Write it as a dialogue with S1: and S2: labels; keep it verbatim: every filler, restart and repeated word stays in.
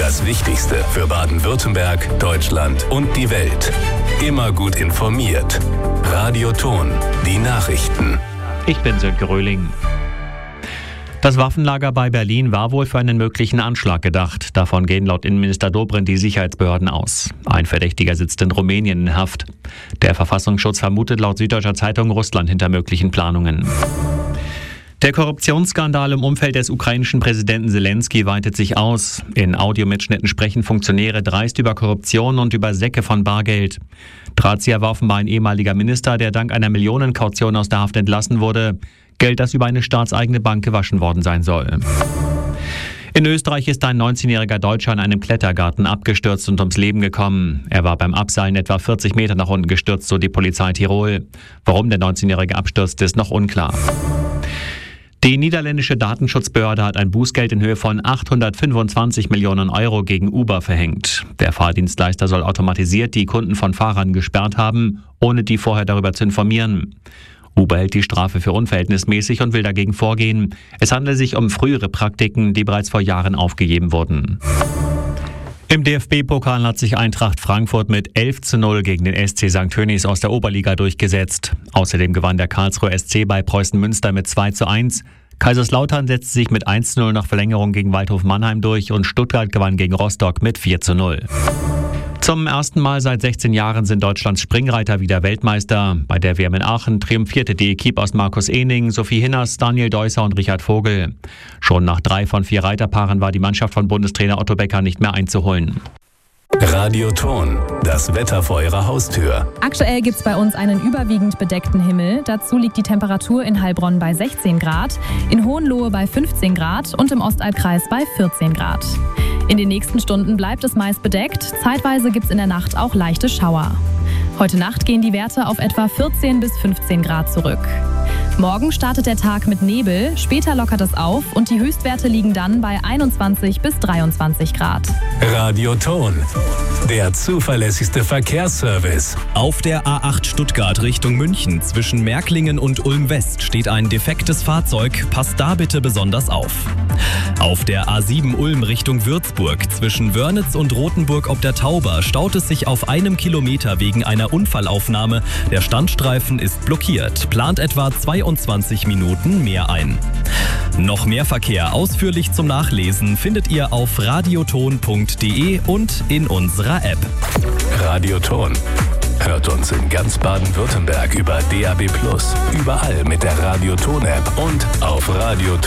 S1: Das Wichtigste für Baden-Württemberg, Deutschland und die Welt. Immer gut informiert. Radio Thon, die Nachrichten.
S2: Ich bin Sönke Röhling. Das Waffenlager bei Berlin war wohl für einen möglichen Anschlag gedacht. Davon gehen laut Innenminister Dobrindt die Sicherheitsbehörden aus. Ein Verdächtiger sitzt in Rumänien in Haft. Der Verfassungsschutz vermutet laut Süddeutscher Zeitung Russland hinter möglichen Planungen. Der Korruptionsskandal im Umfeld des ukrainischen Präsidenten Zelensky weitet sich aus. In Audiomitschnitten sprechen Funktionäre dreist über Korruption und über Säcke von Bargeld. Drahtzieher war offenbar ein ehemaliger Minister, der dank einer Millionenkaution aus der Haft entlassen wurde. Geld, das über eine staatseigene Bank gewaschen worden sein soll. In Österreich ist ein neunzehnjähriger Deutscher in einem Klettergarten abgestürzt und ums Leben gekommen. Er war beim Abseilen etwa vierzig Meter nach unten gestürzt, so die Polizei Tirol. Warum der neunzehnjährige abstürzt, ist noch unklar. Die niederländische Datenschutzbehörde hat ein Bußgeld in Höhe von achthundertfünfundzwanzig Millionen Euro gegen Uber verhängt. Der Fahrdienstleister soll automatisiert die Kunden von Fahrern gesperrt haben, ohne die vorher darüber zu informieren. Uber hält die Strafe für unverhältnismäßig und will dagegen vorgehen. Es handelt sich um frühere Praktiken, die bereits vor Jahren aufgegeben wurden. Im D F B-Pokal hat sich Eintracht Frankfurt mit elf zu null gegen den S C Sankt Tönnies aus der Oberliga durchgesetzt. Außerdem gewann der Karlsruher S C bei Preußen Münster mit zwei zu eins. Kaiserslautern setzte sich mit eins zu null nach Verlängerung gegen Waldhof Mannheim durch und Stuttgart gewann gegen Rostock mit vier zu null. Zum ersten Mal seit sechzehn Jahren sind Deutschlands Springreiter wieder Weltmeister. Bei der W M in Aachen triumphierte die Equipe aus Markus Ehning, Sophie Hinners, Daniel Deusser und Richard Vogel. Schon nach drei von vier Reiterpaaren war die Mannschaft von Bundestrainer Otto Becker nicht mehr einzuholen.
S1: Radio Thon, das Wetter vor Ihrer Haustür.
S3: Aktuell gibt es bei uns einen überwiegend bedeckten Himmel. Dazu liegt die Temperatur in Heilbronn bei sechzehn Grad, in Hohenlohe bei fünfzehn Grad und im Ostalbkreis bei vierzehn Grad. In den nächsten Stunden bleibt es meist bedeckt. Zeitweise gibt es in der Nacht auch leichte Schauer. Heute Nacht gehen die Werte auf etwa vierzehn bis fünfzehn Grad zurück. Morgen startet der Tag mit Nebel, später lockert es auf und die Höchstwerte liegen dann bei einundzwanzig bis dreiundzwanzig Grad.
S1: Radio Thon, der zuverlässigste Verkehrsservice.
S4: Auf der A acht Stuttgart Richtung München zwischen Märklingen und Ulm-West steht ein defektes Fahrzeug. Passt da bitte besonders auf. Auf der A sieben Ulm Richtung Würzburg zwischen Wörnitz und Rothenburg ob der Tauber staut es sich auf einem Kilometer wegen einer Unfallaufnahme. Der Standstreifen ist blockiert. Plant etwa zweiundzwanzig Minuten mehr ein. Noch mehr Verkehr ausführlich zum Nachlesen findet ihr auf radioton punkt de und in unserer App.
S1: Radio Thon. Hört uns in ganz Baden-Württemberg über D A B plus, überall mit der Radio Thon App und auf Radio